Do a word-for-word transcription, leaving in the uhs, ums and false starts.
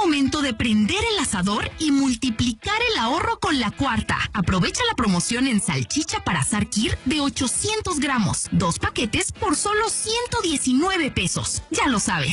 momento de prender el asador y multiplicar el ahorro con la cuarta. Aprovecha la promoción en salchicha para asar Kir de ochocientos gramos. Dos paquetes por solo ciento diecinueve pesos. Ya lo sabes,